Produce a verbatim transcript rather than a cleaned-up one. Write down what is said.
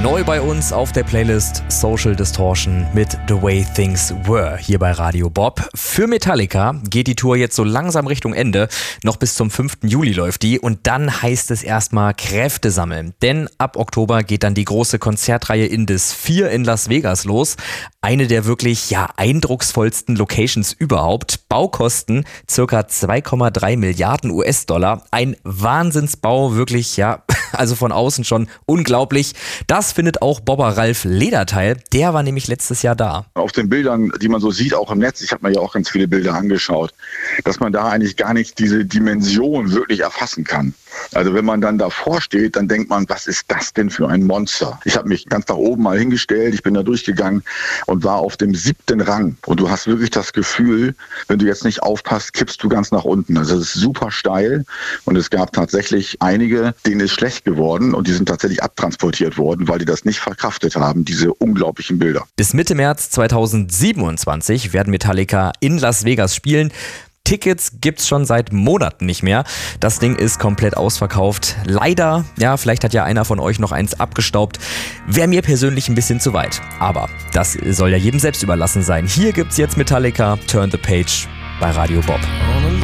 Neu bei uns auf der Playlist Social Distortion mit The Way Things Were hier bei Radio Bob. Für Metallica geht die Tour jetzt so langsam Richtung Ende. Noch bis zum fünften Juli läuft die und dann heißt es erstmal Kräfte sammeln. Denn ab Oktober geht dann die große Konzertreihe Indus vier in Las Vegas los. Eine der wirklich ja eindrucksvollsten Locations überhaupt. Baukosten circa zwei Komma drei Milliarden U S-Dollar. Ein Wahnsinnsbau, wirklich ja, also von außen schon unglaublich. Das findet auch Bobber Ralf Lederteil. Der war nämlich letztes Jahr da. Auf den Bildern, die man so sieht, auch im Netz, ich habe mir ja auch ganz viele Bilder angeschaut, dass man da eigentlich gar nicht diese Dimension wirklich erfassen kann. Also wenn man dann davor steht, dann denkt man, was ist das denn für ein Monster? Ich habe mich ganz nach oben mal hingestellt, ich bin da durchgegangen und war auf dem siebten Rang. Und du hast wirklich das Gefühl, wenn du jetzt nicht aufpasst, kippst du ganz nach unten. Also es ist super steil und es gab tatsächlich einige, denen ist schlecht geworden und die sind tatsächlich abtransportiert worden, weil die das nicht verkraftet haben, diese unglaublichen Bilder. Bis Mitte März zweitausendsiebenundzwanzig werden Metallica in Las Vegas spielen. Tickets gibt's schon seit Monaten nicht mehr. Das Ding ist komplett ausverkauft. Leider, ja, vielleicht hat ja einer von euch noch eins abgestaubt. Wäre mir persönlich ein bisschen zu weit. Aber das soll ja jedem selbst überlassen sein. Hier gibt's jetzt Metallica, Turn the Page bei Radio Bob.